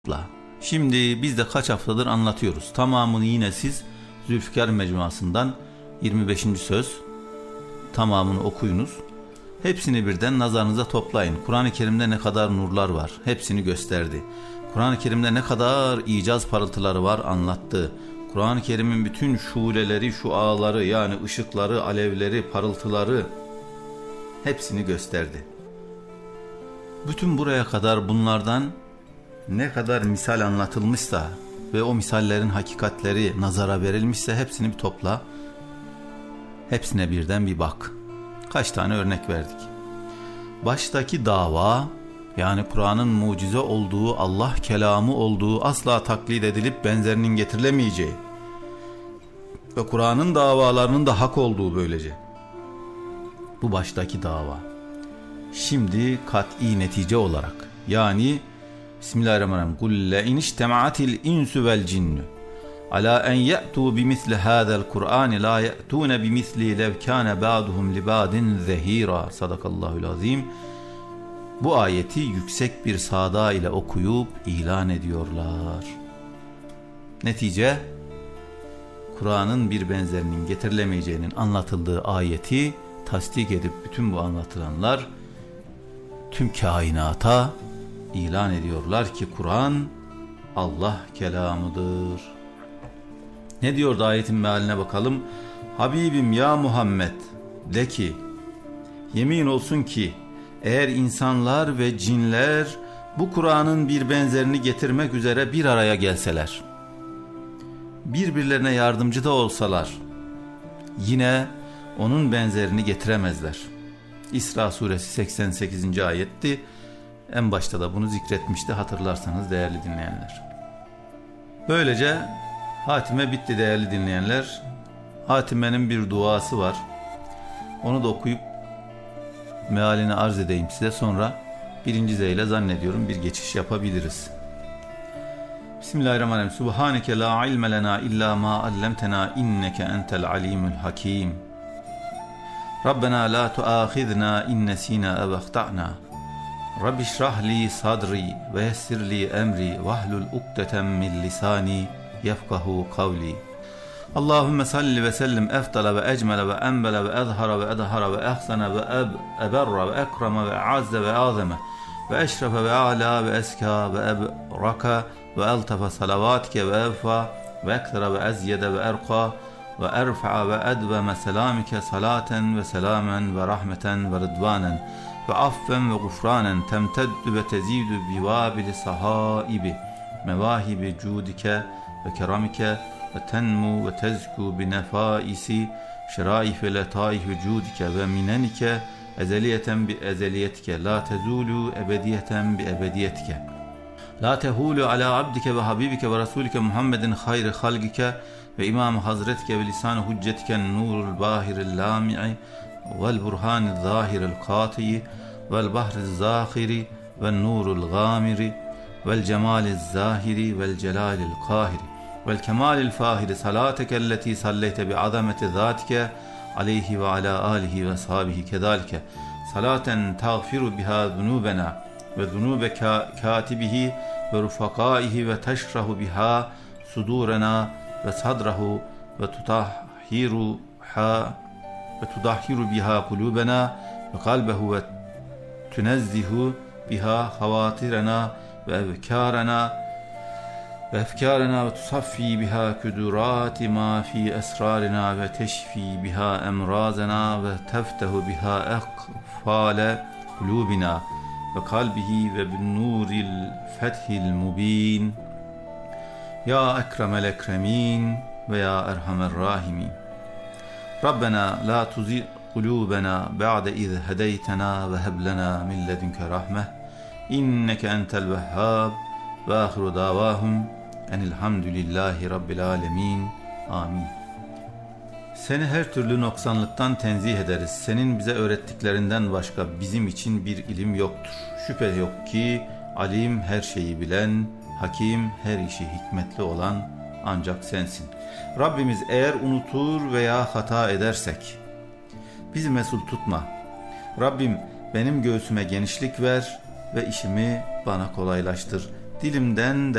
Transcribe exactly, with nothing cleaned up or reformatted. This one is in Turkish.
Şimdi biz de kaç haftadır anlatıyoruz. Tamamını yine siz Zülfikar Mecmuası'ndan yirmi beşinci söz tamamını okuyunuz. Hepsini birden nazarınıza toplayın. Kur'an-ı Kerim'de ne kadar nurlar var, hepsini gösterdi. Kur'an-ı Kerim'de ne kadar icaz parıltıları var, anlattı. Kur'an-ı Kerim'in bütün şuleleri, şuaları, yani ışıkları, alevleri, parıltıları hepsini gösterdi. Bütün buraya kadar bunlardan ne kadar misal anlatılmışsa ve o misallerin hakikatleri nazara verilmişse hepsini bir topla. Hepsine birden bir bak. Kaç tane örnek verdik. Baştaki dava, yani Kur'an'ın mucize olduğu, Allah kelamı olduğu, asla taklit edilip benzerinin getirilemeyeceği ve Kur'an'ın davalarının da hak olduğu böylece. Bu baştaki dava. Şimdi kat'i netice olarak, yani Bismillahirrahmanirrahim. Kul la in ictema'atil insu vel cinnu ala en ya'tu bimisli hada'l Kur'an la ya'tun bimisli lev kana ba'duhum li ba'din zehira. Sadakallahu'l azim. Bu ayeti yüksek bir sada ile okuyup ilan ediyorlar. Netice, Kur'an'ın bir benzerinin getirilemeyeceğinin anlatıldığı ayeti tasdik edip bütün bu anlatılanlar tüm kainata ilan ediyorlar ki Kur'an Allah kelamıdır. Ne diyor da ayetin mealine bakalım. Habibim ya Muhammed, de ki, yemin olsun ki eğer insanlar ve cinler bu Kur'an'ın bir benzerini getirmek üzere bir araya gelseler, birbirlerine yardımcı da olsalar, yine onun benzerini getiremezler. İsra suresi seksen sekizinci ayetti. En başta da bunu zikretmişti, hatırlarsanız değerli dinleyenler. Böylece hatime bitti değerli dinleyenler. Hatime'nin bir duası var. Onu da okuyup mealini arz edeyim size, sonra birinci zeyle zannediyorum bir geçiş yapabiliriz. Bismillahirrahmanirrahim. Subhaneke la ilme lena illa ma allamtena inneke entel alimul hakim. Rabbena la tuâkhidna in nesina ev ahta'na. Rabbi şrah li sadri ve yessir li emri vahlul ukdeten min lisani yefkahu kavli. Allahümme salli ve sellim eftala ve ecmele ve enbele ve ezhara ve edhara ve ehsana ve eb, eberra ve ekrama ve azze ve azeme ve eşrefe ve ala ve eska ve ebraka ve eltefe salavatike ve evfa ve ekthera ve ezyede ve erqa ve erfa'a ve edveme selamike salaten ve selamen ve rahmeten ve rıdvanen ve affen ve gufranen temteddü ve tezidü bivabili sahaibi mevahibi cudike ve keramike ve tenmu ve tezku binefaisi şeraife letaifi cudike ve minenike ezeliyeten bi ezeliyetike la tezulu ebediyeten bi ebediyetike la tehulu ala abdike ve habibike ve rasulike Muhammedin hayri halgike ve imam hazretike ve lisan-ı hüccetiken nurul bahiril lami'i vel burhanil zahiril katiyi vel bahril zahiri ve nurul gamiri vel cemalil zahiri vel celalil kahiri vel kemalil fahiri salateke elleti salleyte bi azameti zatike aleyhi ve ala alihi ve sahabihi kedalike salaten tağfiru biha zunubena ve zunube katibihi ve rufakaihi ve teşrahu biha sudurena ve sadrahu ve tutahhiru ha ve tudahhiru biha kulubena ve kalbehu ve tünezzihu biha havatirena ve evkarena ve efkarena ve tusaffi biha kudurati ma fi esrarina ve teşfi biha emrazena ve teftehu biha ekfale kulubina ve kalbihi ve bin nuril fethil mubin ya ekremel ekremin ve ya erhamer rahimin. Rabbena la tuzi kulubena ba'de iz hedeytena ve heb lena min ledünke rahmeh inneke entel vehhab ve ahiru davahum enilhamdülillahi rabbil alemin. Amin. Seni her türlü noksanlıktan tenzih ederiz. Senin bize öğrettiklerinden başka bizim için bir ilim yoktur. Şüphe yok ki alim, her şeyi bilen, hakim, her işi hikmetli olan ancak sensin. Rabbimiz eğer unutur veya hata edersek bizi mesul tutma. Rabbim benim göğsüme genişlik ver ve işimi bana kolaylaştır. dilimden